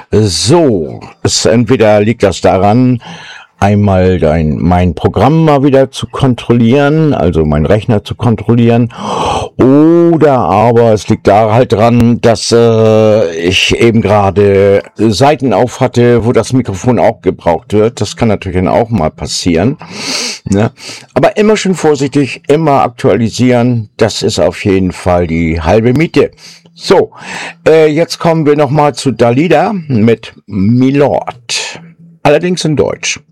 So, entweder liegt das daran, einmal mein Programm mal wieder zu kontrollieren, also meinen Rechner zu kontrollieren, oder aber es liegt da halt dran, dass ich eben gerade Seiten auf hatte, wo das Mikrofon auch gebraucht wird. Das kann natürlich dann auch mal passieren. Ne? Aber immer schön vorsichtig, immer aktualisieren. Das ist auf jeden Fall die halbe Miete. So, jetzt kommen wir nochmal zu Dalida mit Milord. Allerdings in Deutsch.